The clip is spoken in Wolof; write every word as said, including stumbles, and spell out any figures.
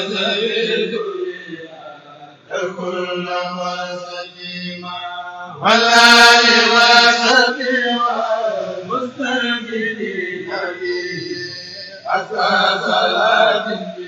كل مسلما والآل وسلما مستقبلين به أساس صلاة